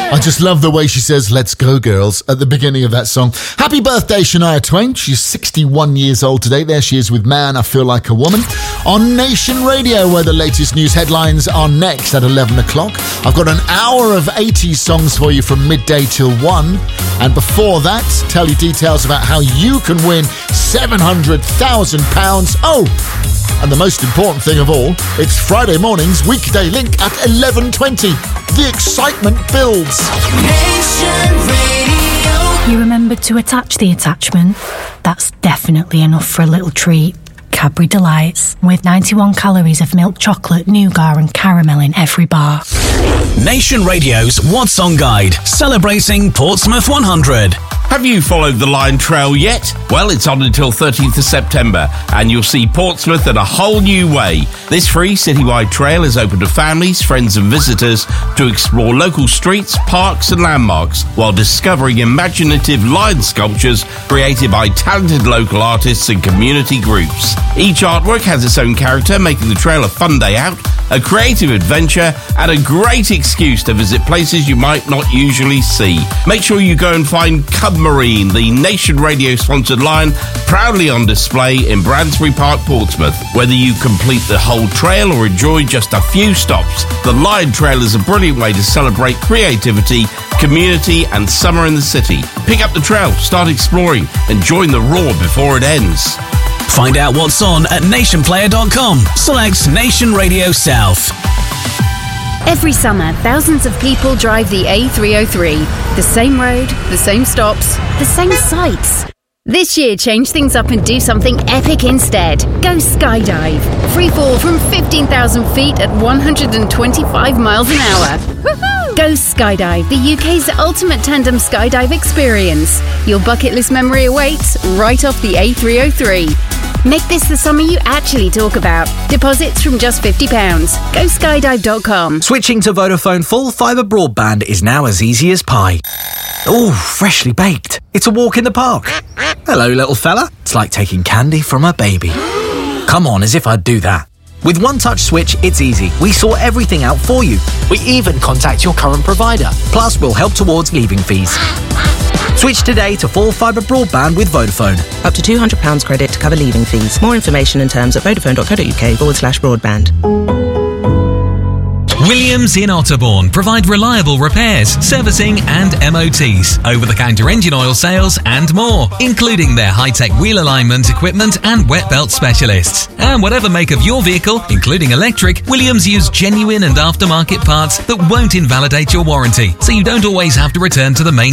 I just love the way she says, "Let's go, girls," at the beginning of that song. Happy birthday, Shania Twain. She's 61 years old today. There she is with Man, I Feel Like a Woman. On Nation Radio, where the latest news headlines are next at 11 o'clock. I've got an hour of 80s songs for you from midday till 1. And before that, tell you details about how you can win £700,000. Oh, and the most important thing of all, it's Friday morning's Weekday Link at 11:20. The excitement builds. Nation Radio. You remembered to attach the attachment? That's definitely enough for a little treat. Cadbury Delights, with 91 calories of milk chocolate, nougat and caramel in every bar. Nation Radio's What's On Guide, celebrating Portsmouth 100. Have you followed the Lion Trail yet? Well, it's on until 13th of September, and you'll see Portsmouth in a whole new way. This free citywide trail is open to families, friends and visitors to explore local streets, parks and landmarks while discovering imaginative lion sculptures created by talented local artists and community groups. Each artwork has its own character, making the trail a fun day out, a creative adventure and a great excuse to visit places you might not usually see. Make sure you go and find Cub Marine, the Nation Radio sponsored lion, proudly on display in Bransbury Park, Portsmouth. Whether you complete the whole trail or enjoy just a few stops, the Lion Trail is a brilliant way to celebrate creativity, community and summer in the city. Pick up the trail, start exploring and join the roar before it ends. Find out what's on at nationplayer.com. Select Nation Radio South. Every summer, thousands of people drive the A303. The same road, the same stops, the same sights. This year, change things up and do something epic instead. Go skydive. Free fall from 15,000 feet at 125 miles an hour. Woohoo! Go skydive, the UK's ultimate tandem skydive experience. Your bucket list memory awaits right off the A303. Make this the summer you actually talk about. Deposits from just £50. Go skydive.com. Switching to Vodafone full fibre broadband is now as easy as pie. Ooh, freshly baked. It's a walk in the park. Hello, little fella. It's like taking candy from a baby. Come on, as if I'd do that. With One Touch Switch, it's easy. We sort everything out for you. We even contact your current provider. Plus, we'll help towards leaving fees. Switch today to full fibre broadband with Vodafone. Up to £200 credit to cover leaving fees. More information and terms at vodafone.co.uk/broadband. Williams in Otterbourne provide reliable repairs, servicing and MOTs, over-the-counter engine oil sales and more, including their high-tech wheel alignment equipment and wet belt specialists. And whatever make of your vehicle, including electric, Williams use genuine and aftermarket parts that won't invalidate your warranty, so you don't always have to return to the main